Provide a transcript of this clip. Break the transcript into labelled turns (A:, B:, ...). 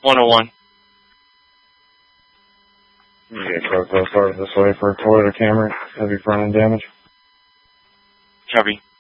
A: 101.
B: Okay, so started this way for Toyota Camry, heavy front end damage.
A: Copy.